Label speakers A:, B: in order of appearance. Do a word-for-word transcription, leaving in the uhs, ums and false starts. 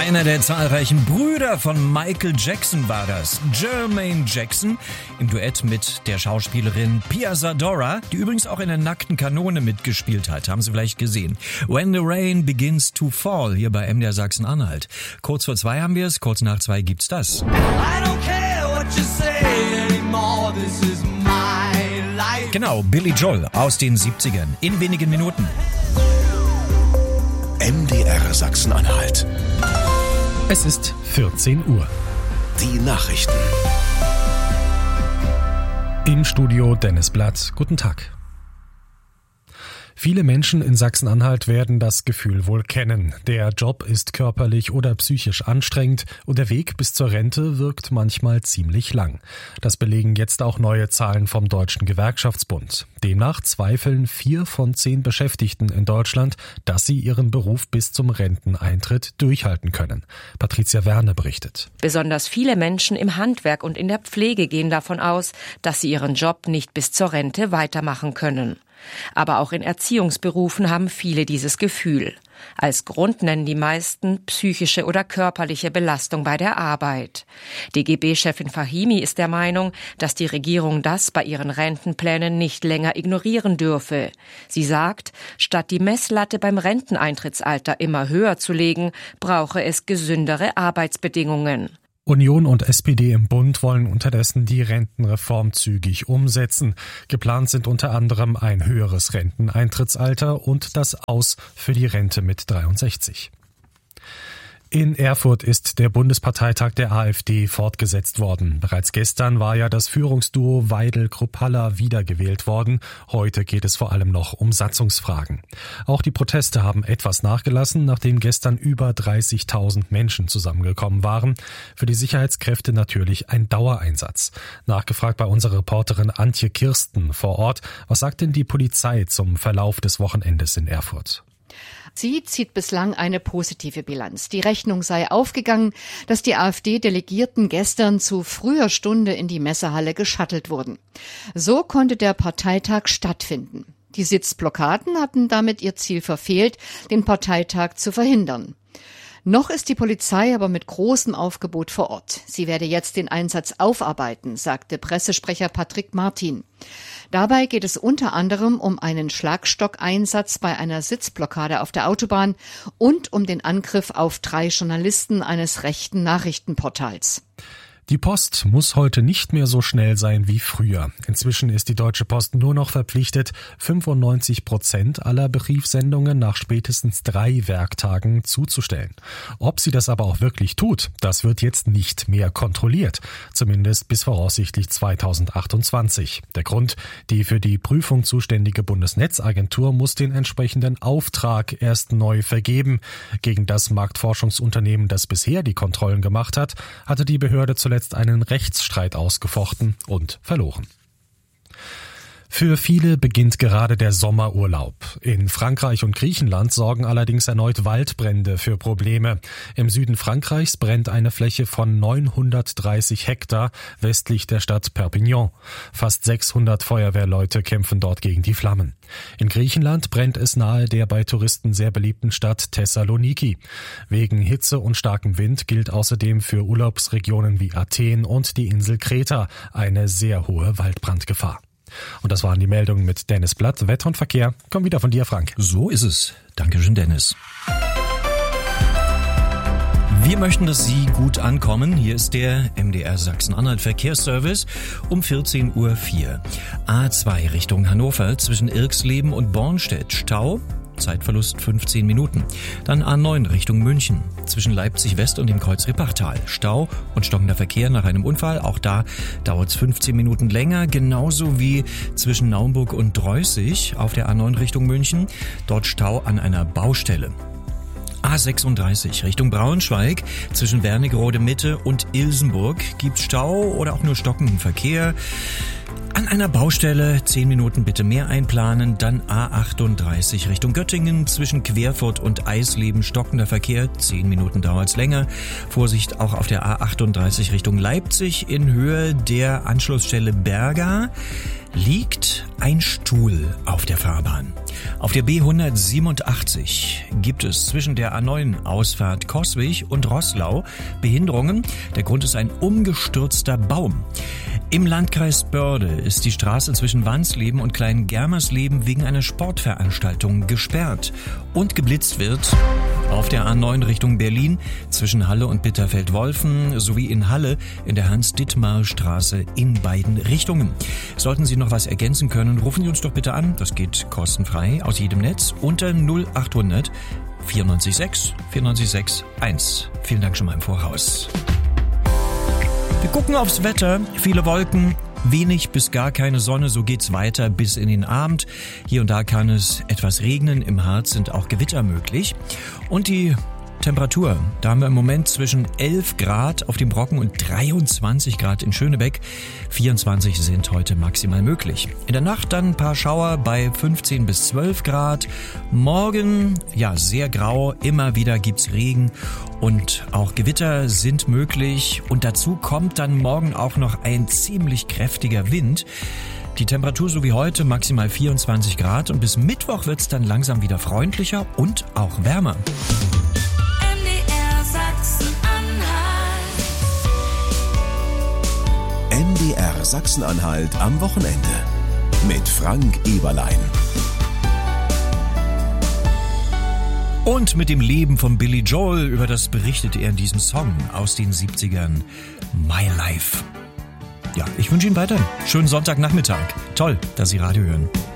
A: Einer der zahlreichen Brüder von Michael Jackson war das, Jermaine Jackson, im Duett mit der Schauspielerin Pia Zadora, die übrigens auch in der Nackten Kanone mitgespielt hat, haben Sie vielleicht gesehen. When the Rain Begins to Fall, hier bei M D R Sachsen-Anhalt. Kurz vor zwei haben wir es, kurz nach zwei gibt's das. Genau, Billy Joel aus den siebzigern, in wenigen Minuten.
B: M D R Sachsen-Anhalt.
C: Es ist vierzehn Uhr.
B: Die Nachrichten.
C: Im Studio Dennis Blatt. Guten Tag. Viele Menschen in Sachsen-Anhalt werden das Gefühl wohl kennen. Der Job ist körperlich oder psychisch anstrengend und der Weg bis zur Rente wirkt manchmal ziemlich lang. Das belegen jetzt auch neue Zahlen vom Deutschen Gewerkschaftsbund. Demnach zweifeln vier von zehn Beschäftigten in Deutschland, dass sie ihren Beruf bis zum Renteneintritt durchhalten können. Patricia Werner berichtet.
D: Besonders viele Menschen im Handwerk und in der Pflege gehen davon aus, dass sie ihren Job nicht bis zur Rente weitermachen können. Aber auch in Erziehungsberufen haben viele dieses Gefühl. Als Grund nennen die meisten psychische oder körperliche Belastung bei der Arbeit. D G B-Chefin Fahimi ist der Meinung, dass die Regierung das bei ihren Rentenplänen nicht länger ignorieren dürfe. Sie sagt, statt die Messlatte beim Renteneintrittsalter immer höher zu legen, brauche es gesündere Arbeitsbedingungen.
C: Union und S P D im Bund wollen unterdessen die Rentenreform zügig umsetzen. Geplant sind unter anderem ein höheres Renteneintrittsalter und das Aus für die Rente mit dreiundsechzig. In Erfurt ist der Bundesparteitag der AfD fortgesetzt worden. Bereits gestern war ja das Führungsduo Weidel-Kruppalla wiedergewählt worden. Heute geht es vor allem noch um Satzungsfragen. Auch die Proteste haben etwas nachgelassen, nachdem gestern über dreißigtausend Menschen zusammengekommen waren. Für die Sicherheitskräfte natürlich ein Dauereinsatz. Nachgefragt bei unserer Reporterin Antje Kirsten vor Ort. Was sagt denn die Polizei zum Verlauf des Wochenendes in Erfurt?
E: Sie zieht bislang eine positive Bilanz. Die Rechnung sei aufgegangen, dass die AfD-Delegierten gestern zu früher Stunde in die Messehalle geschattelt wurden. So konnte der Parteitag stattfinden. Die Sitzblockaden hatten damit ihr Ziel verfehlt, den Parteitag zu verhindern. Noch ist die Polizei aber mit großem Aufgebot vor Ort. Sie werde jetzt den Einsatz aufarbeiten, sagte Pressesprecher Patrick Martin. Dabei geht es unter anderem um einen Schlagstockeinsatz bei einer Sitzblockade auf der Autobahn und um den Angriff auf drei Journalisten eines rechten Nachrichtenportals.
C: Die Post muss heute nicht mehr so schnell sein wie früher. Inzwischen ist die Deutsche Post nur noch verpflichtet, fünfundneunzig Prozent aller Briefsendungen nach spätestens drei Werktagen zuzustellen. Ob sie das aber auch wirklich tut, das wird jetzt nicht mehr kontrolliert. Zumindest bis voraussichtlich zweitausendachtundzwanzig. Der Grund: Die für die Prüfung zuständige Bundesnetzagentur muss den entsprechenden Auftrag erst neu vergeben. Gegen das Marktforschungsunternehmen, das bisher die Kontrollen gemacht hat, hatte die Behörde zuletzt einen Rechtsstreit ausgefochten und verloren. Für viele beginnt gerade der Sommerurlaub. In Frankreich und Griechenland sorgen allerdings erneut Waldbrände für Probleme. Im Süden Frankreichs brennt eine Fläche von neunhundertdreißig Hektar westlich der Stadt Perpignan. Fast sechshundert Feuerwehrleute kämpfen dort gegen die Flammen. In Griechenland brennt es nahe der bei Touristen sehr beliebten Stadt Thessaloniki. Wegen Hitze und starkem Wind gilt außerdem für Urlaubsregionen wie Athen und die Insel Kreta eine sehr hohe Waldbrandgefahr. Und das waren die Meldungen mit Dennis Blatt. Wetter und Verkehr kommen wieder von dir, Frank.
A: So ist es. Dankeschön, Dennis. Wir möchten, dass Sie gut ankommen. Hier ist der M D R Sachsen-Anhalt Verkehrsservice um vierzehn Uhr vier. A zwei Richtung Hannover zwischen Irxleben und Bornstedt. Stau. Zeitverlust fünfzehn Minuten. Dann A neun Richtung München. Zwischen Leipzig West und dem Kreuz Rippachtal. Stau und stockender Verkehr nach einem Unfall. Auch da dauert es fünfzehn Minuten länger. Genauso wie zwischen Naumburg und Dreußig auf der A neun Richtung München. Dort Stau an einer Baustelle. A sechsunddreißig Richtung Braunschweig. Zwischen Wernigerode Mitte und Ilsenburg gibt Stau oder auch nur stockenden Verkehr. An einer Baustelle zehn Minuten bitte mehr einplanen, dann A achtunddreißig Richtung Göttingen zwischen Querfurt und Eisleben stockender Verkehr, zehn Minuten dauert's länger. Vorsicht auch auf der A achtunddreißig Richtung Leipzig in Höhe der Anschlussstelle Berga liegt ein Stuhl auf der Fahrbahn. Auf der B hundertsiebenundachtzig gibt es zwischen der A neun Ausfahrt Coswig und Roßlau Behinderungen. Der Grund ist ein umgestürzter Baum. Im Landkreis Börde ist die Straße zwischen Wansleben und Klein-Germersleben wegen einer Sportveranstaltung gesperrt. Und geblitzt wird auf der A neun Richtung Berlin zwischen Halle und Bitterfeld-Wolfen sowie in Halle in der Hans-Dittmar-Straße in beiden Richtungen. Sollten Sie noch was ergänzen können, rufen Sie uns doch bitte an. Das geht kostenfrei aus jedem Netz unter null achthundert vierundneunzig sechs vierundneunzig sechs eins. Vielen Dank schon mal im Voraus. Wir gucken aufs Wetter. Viele Wolken, wenig bis gar keine Sonne. So geht's weiter bis in den Abend. Hier und da kann es etwas regnen. Im Harz sind auch Gewitter möglich. Und die Temperatur, da haben wir im Moment zwischen elf Grad auf dem Brocken und dreiundzwanzig Grad in Schönebeck. vierundzwanzig sind heute maximal möglich. In der Nacht dann ein paar Schauer bei fünfzehn bis zwölf Grad. Morgen, ja, sehr grau. Immer wieder gibt's Regen und auch Gewitter sind möglich. Und dazu kommt dann morgen auch noch ein ziemlich kräftiger Wind. Die Temperatur so wie heute maximal vierundzwanzig Grad und bis Mittwoch wird's dann langsam wieder freundlicher und auch wärmer.
B: M D R Sachsen-Anhalt am Wochenende mit Frank Eberlein.
A: Und mit dem Leben von Billy Joel, über das berichtet er in diesem Song aus den siebzigern, My Life. Ja, ich wünsche Ihnen weiter schönen Sonntagnachmittag. Toll, dass Sie Radio hören.